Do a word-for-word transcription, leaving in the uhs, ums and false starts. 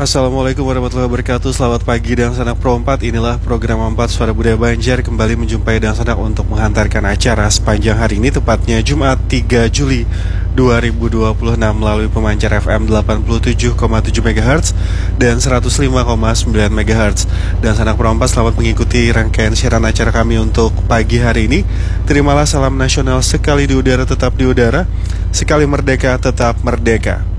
Assalamualaikum warahmatullahi wabarakatuh. Selamat pagi dan sanak pro empat. Inilah program empat Suara Budaya Banjar kembali menjumpai dan sanak untuk menghantarkan acara sepanjang hari ini, tepatnya Jumat tiga Juli dua ribu dua puluh enam melalui pemancar F M delapan puluh tujuh koma tujuh megahertz dan seratus lima koma sembilan megahertz. Dan sanak pro empat, selamat mengikuti rangkaian siaran acara kami untuk pagi hari ini. Terimalah salam nasional: sekali di udara tetap di udara, sekali merdeka tetap merdeka.